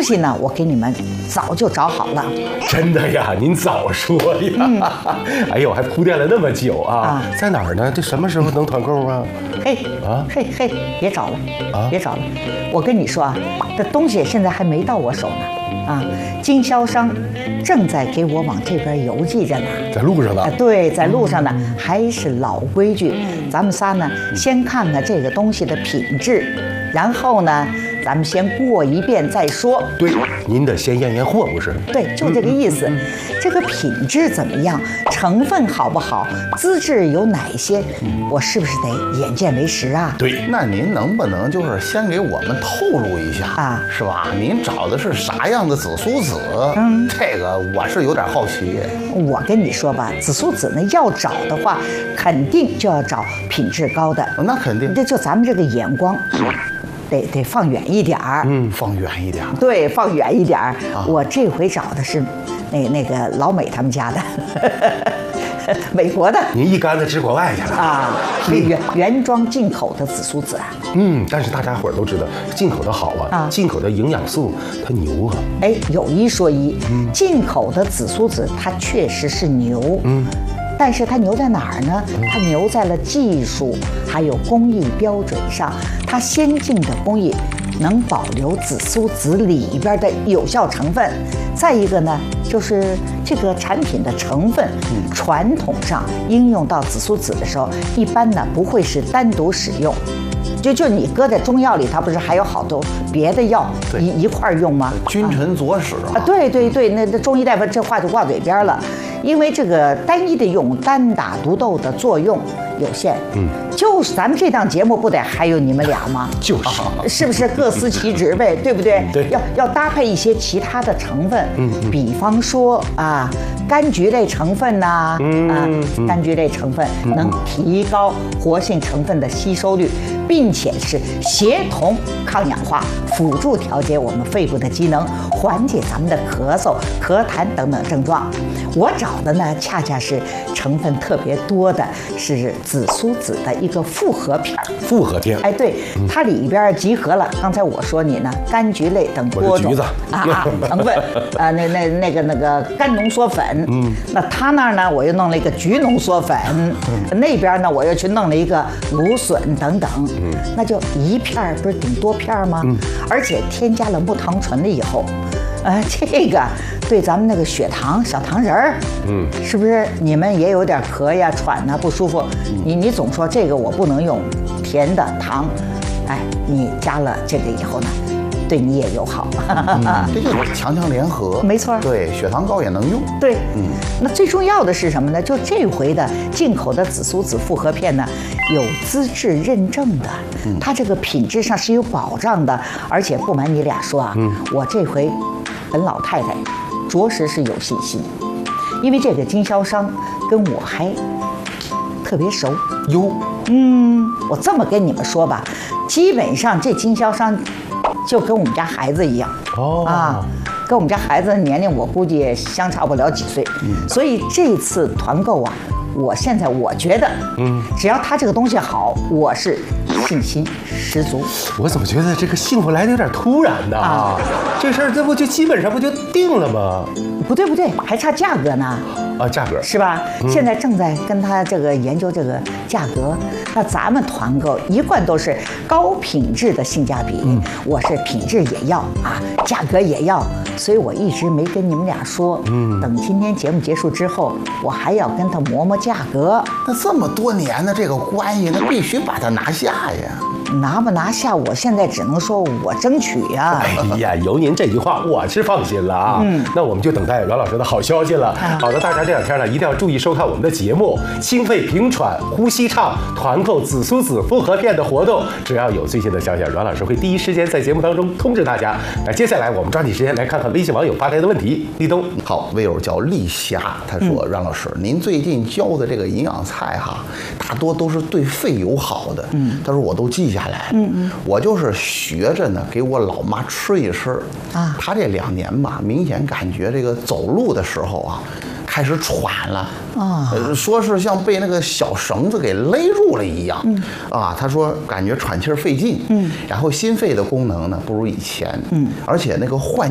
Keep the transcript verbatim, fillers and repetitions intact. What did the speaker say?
东西呢，我给你们早就找好了。 真的呀？您早说呀！嗯、哎呦，还铺垫了那么久啊！啊在哪儿呢？这什么时候能团购啊？ 嘿啊嘿嘿，别找了啊！别找了，我跟你说啊，这东西现在还没到我手呢。啊，经销商正在给我往这边邮寄着呢， 在路上呢。 对，在路上呢，还是老规矩，咱们仨呢，先看看这个东西的品质，然后呢，咱们先过一遍再说。 对，您得先验验货，不是？ 对，就这个意思。这个品质怎么样？成分好不好？资质有哪些？我是不是得眼见为实啊？ 对， 那您能不能就是先给我们透露一下啊？是吧？您找的是啥样的紫苏籽？嗯，这个我是有点好奇。 我跟你说吧，紫苏籽呢，要找的话，肯定就要找品质高的。 那肯定。 这就咱们这个眼光。得得放远一点儿， 嗯，放远一点儿， 对，放远一点儿。啊、我这回找的是那那个老美他们家的，美国的。 您一竿子指国外去了啊？是原原装进口的紫苏籽啊。 嗯，但是大家伙儿都知道，进口的好啊，啊进口的营养素它牛啊。 哎，有一说一，嗯、进口的紫苏籽它确实是牛，嗯。但是它牛在哪儿呢？它牛在了技术还有工艺标准上，它先进的工艺能保留紫苏籽里边的有效成分。再一个呢，就是这个产品的成分，传统上应用到紫苏籽的时候，一般呢不会是单独使用。就就你搁在中药里，它不是还有好多别的药一一块儿用吗？ 君臣佐使啊！ 对对对，那那中医大夫这话就挂嘴边了，因为这个单一的用，单打独斗的作用有限。嗯，就是咱们这档节目不得还有你们俩吗？ 就是， 是不是各司其职呗？对不对？ 对， 要要搭配一些其他的成分。嗯，比方说啊，柑橘类成分呐，啊，柑橘类成分能提高活性成分的吸收率。并且是协同抗氧化，辅助调节我们肺部的机能，缓解咱们的咳嗽、咳痰等等症状。我找的呢，恰恰是成分特别多的，是紫苏籽的一个复合片。 复合片， 哎，对，它里边集合了刚才我说你呢，柑橘类等多种啊成分，啊，那那那个那个干浓缩粉，嗯，那他那儿呢，我又弄了一个菊浓缩粉，那边呢，我又去弄了一个芦笋等等。嗯，那就一片儿不是顶多片儿吗？嗯，而且添加了木糖醇了以后，呃，这个对咱们那个血糖小糖人儿，嗯，是不是你们也有点咳呀、喘呐、不舒服？你你总说这个我不能用甜的糖，哎，你加了这个以后呢，对你也友好。 嗯、这就是强强联合， 没错。 对，血糖高也能用。 对，嗯，那最重要的是什么呢？就这回的进口的紫苏籽复合片呢，有资质认证的，嗯、它这个品质上是有保障的，而且不瞒你俩说啊，嗯、我这回本老太太着实是有信心，因为这个经销商跟我还特别熟哟。 嗯，我这么跟你们说吧，基本上这经销商就跟我们家孩子一样哦啊，跟我们家孩子的年龄我估计相差不了几岁，嗯、所以这次团购啊，我现在我觉得，嗯，只要他这个东西好，我是信心十足。 我怎么觉得这个幸福来的有点突然呢？啊，这事儿这不就基本上不就定了吗？ 不对不对，还差价格呢。 啊，价格是吧？嗯、现在正在跟他这个研究这个价格。那咱们团购一贯都是高品质的性价比，嗯、我是品质也要啊，价格也要，所以我一直没跟你们俩说。嗯，等今天节目结束之后，我还要跟他磨磨价格。 那这么多年的这个关系，那必须把它拿下呀。 拿不拿下，我现在只能说我争取呀。 哎呀，有您这句话，我是放心了啊。嗯，那我们就等待阮老师的好消息了。啊、好的，大家这两天呢，一定要注意收看我们的节目，心肺平喘、呼吸畅，团购紫苏籽复合片的活动，只要有最新的消息，阮老师会第一时间在节目当中通知大家。那接下来我们抓紧时间来看看微信网友发来的问题。立冬， 好，微友叫丽霞，他说：“阮、嗯、老师，您最近教的这个营养菜哈，大多都是对肺友好的。嗯，他说我都记下来。嗯嗯。”我就是学着呢，给我老妈吃一吃啊。她这两年吧，明显感觉这个走路的时候啊，开始喘了啊，呃、说是像被那个小绳子给勒住了一样。嗯、啊，她说感觉喘气儿费劲。嗯，然后心肺的功能呢不如以前。嗯，而且那个换